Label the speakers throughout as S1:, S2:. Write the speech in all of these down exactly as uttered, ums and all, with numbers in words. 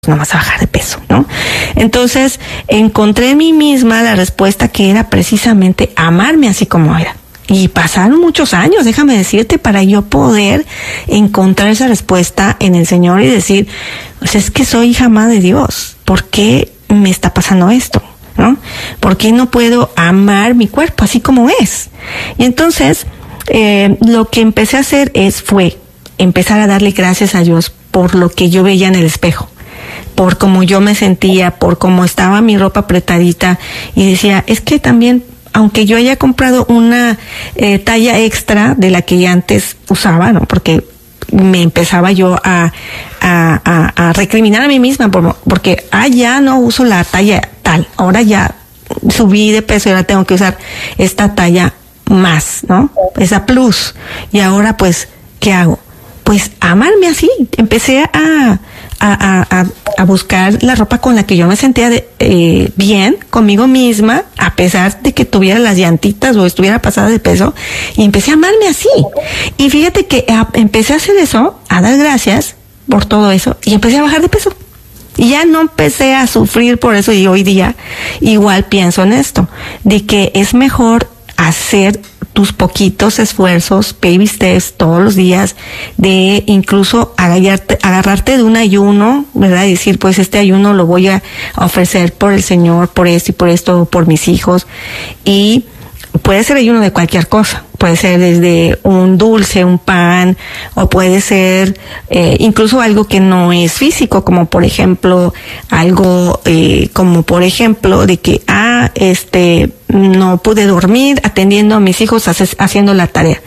S1: no vas a bajar de peso, ¿no? Entonces, encontré en mí misma la respuesta que era precisamente amarme así como era. Y pasaron muchos años, déjame decirte, para yo poder encontrar esa respuesta en el Señor y decir, pues es que soy hija amada de Dios. ¿Por qué me está pasando esto? ¿No? ¿Por qué no puedo amar mi cuerpo así como es? Y entonces, eh, lo que empecé a hacer es, fue empezar a darle gracias a Dios por lo que yo veía en el espejo, por cómo yo me sentía, por cómo estaba mi ropa apretadita, y decía, es que también, aunque yo haya comprado una eh, talla extra de la que ya antes usaba, ¿no? Porque me empezaba yo a, a, a, a recriminar a mí misma, por, porque, ah, ya no uso la talla tal, ahora ya subí de peso y ahora tengo que usar esta talla más, ¿no? Esa plus. Y ahora, pues, ¿qué hago? Pues amarme así. Empecé a, a, a, a buscar la ropa con la que yo me sentía de, eh, bien conmigo misma, a pesar de que tuviera las llantitas o estuviera pasada de peso, y empecé a amarme así. Y fíjate que a, empecé a hacer eso, a dar gracias por todo eso, y empecé a bajar de peso. Y ya no empecé a sufrir por eso, y hoy día igual pienso en esto, de que es mejor hacer tus poquitos esfuerzos, baby steps, todos los días, de incluso agarrarte, agarrarte de un ayuno, ¿verdad? Y decir, pues este ayuno lo voy a ofrecer por el Señor, por esto y por esto, por mis hijos. Y puede ser ayuno de cualquier cosa. Puede ser desde un dulce, un pan, o puede ser eh, incluso algo que no es físico, como por ejemplo, algo eh, como por ejemplo de que, ah, este, no pude dormir atendiendo a mis hijos, haces, haciendo la tarea,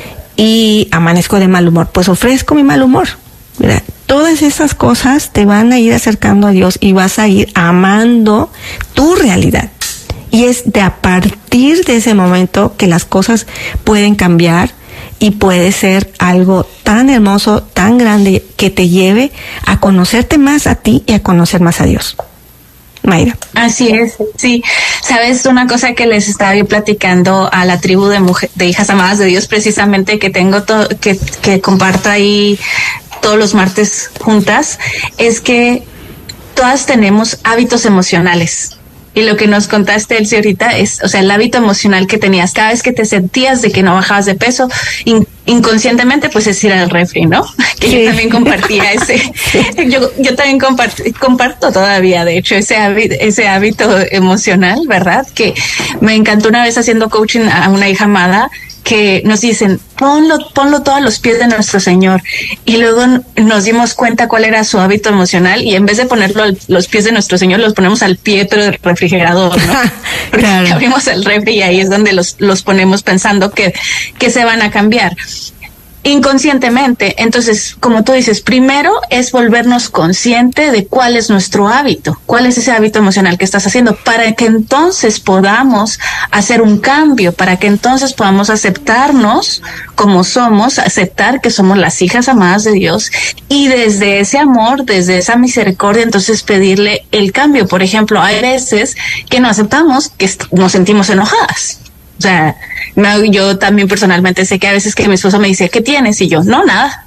S1: y amanezco de mal humor, pues ofrezco mi mal humor, ¿verdad? Todas esas cosas te van a ir acercando a Dios y vas a ir amando tu realidad. Y es de a partir de ese momento que las cosas pueden cambiar y puede ser algo tan hermoso, tan grande, que te lleve a conocerte más a ti y a conocer más a Dios. Mayra.
S2: Así es, sí. Sabes, una cosa que les estaba yo platicando a la tribu de mujer, de hijas amadas de Dios, precisamente, que tengo to, que, que comparto ahí todos los martes juntas, es que todas tenemos hábitos emocionales. Y lo que nos contaste, Elsie, ahorita es, o sea, el hábito emocional que tenías cada vez que te sentías de que no bajabas de peso, in, inconscientemente, pues es ir al refri, ¿no? Que sí. Yo también compartía ese, yo, yo también comparto, comparto todavía, de hecho, ese hábito, ese hábito emocional, ¿verdad? Que me encantó una vez haciendo coaching a una hija amada, que nos dicen, ponlo, ponlo todo a los pies de nuestro Señor. Y luego nos dimos cuenta cuál era su hábito emocional, y en vez de ponerlo a los pies de nuestro Señor, los ponemos al pie del refrigerador, ¿no? Porque claro. Abrimos el refri y ahí es donde los, los ponemos pensando que, que se van a cambiar inconscientemente. Entonces, como tú dices, primero es volvernos consciente de cuál es nuestro hábito, cuál es ese hábito emocional que estás haciendo, para que entonces podamos hacer un cambio, para que entonces podamos aceptarnos como somos, aceptar que somos las hijas amadas de Dios, y desde ese amor, desde esa misericordia, entonces pedirle el cambio. Por ejemplo, hay veces que no aceptamos, que nos sentimos enojadas. O sea, yo también personalmente sé que a veces que mi esposo me dice, ¿qué tienes? Y yo, no, nada.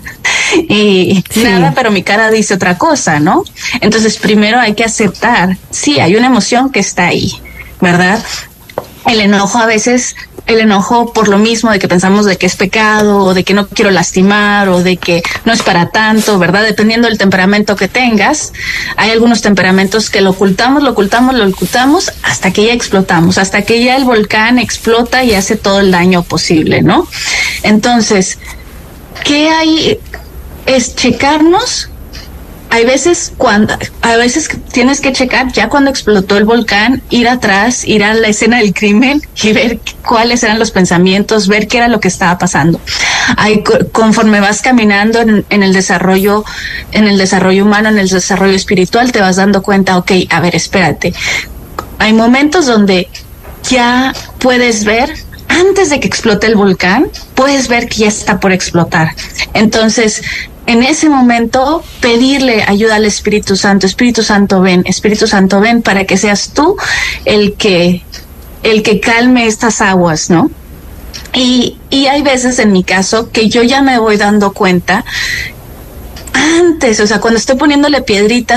S2: y sí. Nada, pero mi cara dice otra cosa, ¿no? Entonces, primero hay que aceptar, sí, hay una emoción que está ahí, ¿verdad? El enojo a veces, el enojo por lo mismo de que pensamos de que es pecado, o de que no quiero lastimar, o de que no es para tanto, ¿verdad? Dependiendo del temperamento que tengas. Hay algunos temperamentos que lo ocultamos, lo ocultamos, lo ocultamos, hasta que ya explotamos, hasta que ya el volcán explota y hace todo el daño posible, ¿no? Entonces, ¿qué hay? Es checarnos. Hay veces cuando, a veces tienes que checar ya cuando explotó el volcán, ir atrás, ir a la escena del crimen y ver cuáles eran los pensamientos, ver qué era lo que estaba pasando. Hay, conforme vas caminando en, en el desarrollo, en el desarrollo humano, en el desarrollo espiritual, te vas dando cuenta, ok, a ver, espérate. Hay momentos donde ya puedes ver, antes de que explote el volcán, puedes ver que ya está por explotar. Entonces, en ese momento, pedirle ayuda al Espíritu Santo. Espíritu Santo, ven, Espíritu Santo, ven, para que seas tú el que, el que calme estas aguas, ¿no? Y, y hay veces, en mi caso, que yo ya me voy dando cuenta antes, o sea, cuando estoy poniéndole piedritas